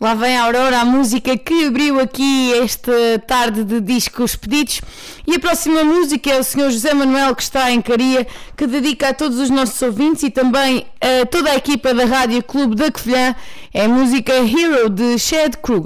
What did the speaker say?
Lá vem a Aurora, a música que abriu aqui esta tarde de discos pedidos. E a próxima música é o Sr. José Manuel, que está em Caria, que dedica a todos os nossos ouvintes e também a toda a equipa da Rádio Clube da Covilhã. É a música Hero, de Chad Kroeger.